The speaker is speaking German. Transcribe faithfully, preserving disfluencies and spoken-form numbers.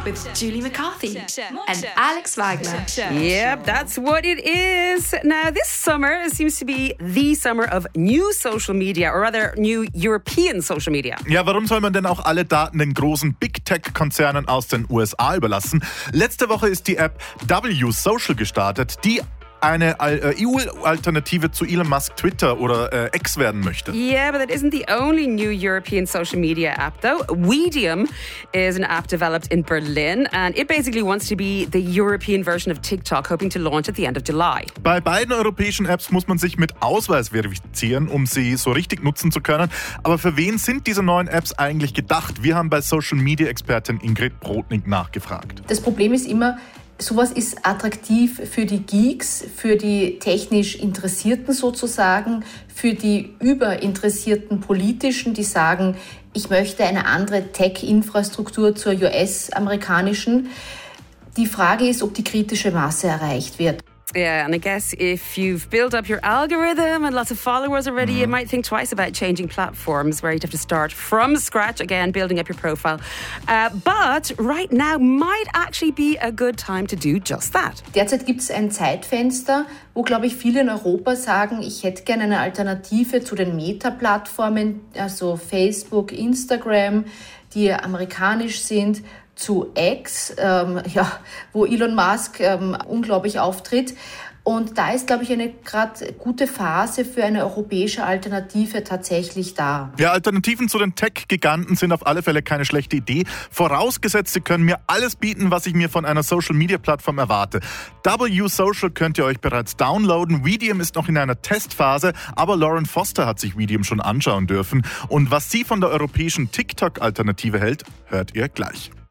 with Julie McCarthy and Alex Wagner. Yep, that's what it is. Now, this summer seems to be the summer of new social media, or rather new European social media. Ja, warum soll man denn auch alle Daten den großen Big-Tech-Konzernen aus den U S A überlassen? Letzte Woche ist die App W Social gestartet, die eine E U-Alternative zu Elon Musk Twitter oder äh, X werden möchte. Yeah, but that isn't the only new European social media app, though. Medium is an app developed in Berlin, and it basically wants to be the European version of TikTok, hoping to launch at the end of July. Bei beiden europäischen Apps muss man sich mit Ausweis verifizieren, um sie so richtig nutzen zu können. Aber für wen sind diese neuen Apps eigentlich gedacht? Wir haben bei Social-Media-Expertin Ingrid Brodnik nachgefragt. Das Problem ist immer, sowas ist attraktiv für die Geeks, für die technisch Interessierten sozusagen, für die überinteressierten Politischen, die sagen, ich möchte eine andere Tech-Infrastruktur zur U S-amerikanischen. Die Frage ist, ob die kritische Masse erreicht wird. Yeah, and I guess if you've built up your algorithm and lots of followers already, mm. you might think twice about changing platforms where you'd have to start from scratch again, building up your profile. Uh, but right now might actually be a good time to do just that. Derzeit gibt es ein Zeitfenster, wo, glaube ich, viele in Europa sagen, ich hätte gerne eine Alternative zu den Meta-Plattformen, also Facebook, Instagram, die amerikanisch sind, zu X, ähm, ja, wo Elon Musk ähm, unglaublich auftritt. Und da ist, glaube ich, eine gerade gute Phase für eine europäische Alternative tatsächlich da. Ja, Alternativen zu den Tech-Giganten sind auf alle Fälle keine schlechte Idee. Vorausgesetzt, sie können mir alles bieten, was ich mir von einer Social-Media-Plattform erwarte. W Social könnt ihr euch bereits downloaden. Medium ist noch in einer Testphase, aber Lauren Foster hat sich Medium schon anschauen dürfen. Und was sie von der europäischen TikTok-Alternative hält, hört ihr gleich.